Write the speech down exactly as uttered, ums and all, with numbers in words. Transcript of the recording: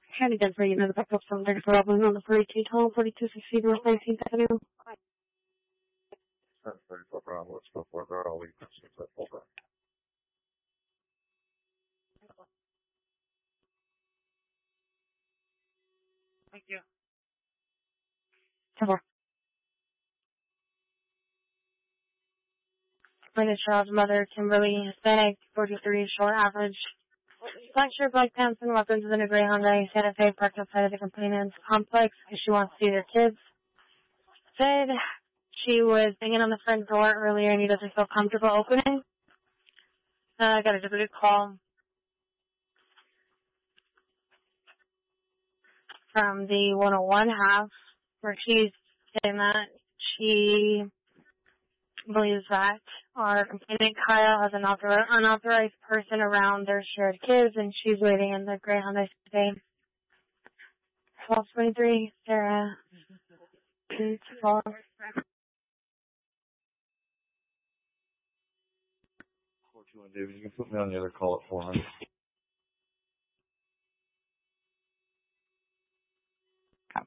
County Denver, you know, the pickup from thirty-four Albany on the forty-two Tunnel, forty-two sixty North nineteenth Avenue. thirty-four Brown, let's go for it. I'll leave this with that over. Thank you. Four. Minor child's mother, Kimberly Hispanic, forty-three, short average. Black shirt, black pants, and weapons in a gray Hyundai Santa Fe parked outside of the complainant's complex because she wants to see their kids. Said she was banging on the front door earlier and he doesn't feel comfortable opening. Uh, I got a deleted call from the one oh one half where she's saying that she believes that our complainant Kyle has an author- unauthorized person around their shared kids and she's waiting in the gray Hyundai today. twelve twenty-three, Sarah. Please call. four two one, David, you can put me on the other call at four hundred.